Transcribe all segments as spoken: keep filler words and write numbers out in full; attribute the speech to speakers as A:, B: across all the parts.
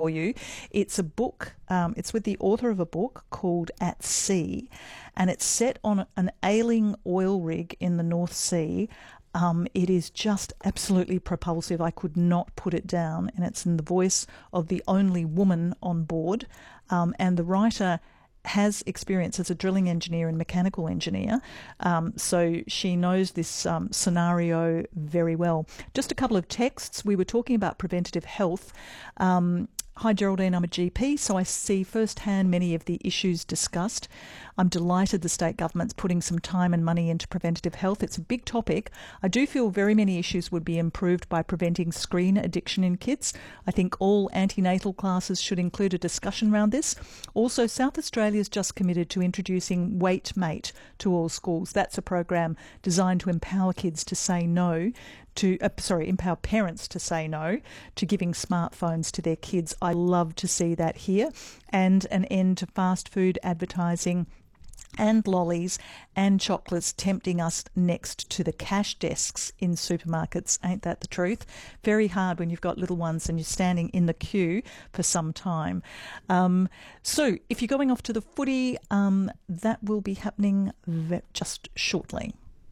A: for you. It's a book, um, it's with the author of a book called At Sea, and it's set on an ailing oil rig in the North Sea. Um, it is just absolutely propulsive. I could not put it down, and it's in the voice of the only woman on board, um, and the writer has experience as a drilling engineer and mechanical engineer, um, so she knows this um, scenario very well. Just a couple of texts. We were talking about preventative health. Um, Hi Geraldine, I'm a G P, so I see firsthand many of the issues discussed. I'm delighted the state government's putting some time and money into preventative health. It's a big topic. I do feel very many issues would be improved by preventing screen addiction in kids. I think all antenatal classes should include a discussion around this. Also, South Australia's just committed to introducing Wait Mate to all schools. That's a program designed to empower kids to say no to, uh, sorry, empower parents to say no to giving smartphones to their kids. I love to see that here. And an end to fast food advertising and lollies and chocolates tempting us next to the cash desks in supermarkets. Ain't that the truth? Very hard when you've got little ones and you're standing in the queue for some time. Um, so if you're going off to the footy, um, that will be happening ve- just shortly.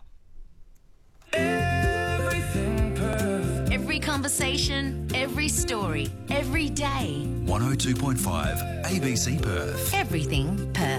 B: Every conversation, every story, every day.
C: one oh two point five A B C Perth.
B: Everything Perth.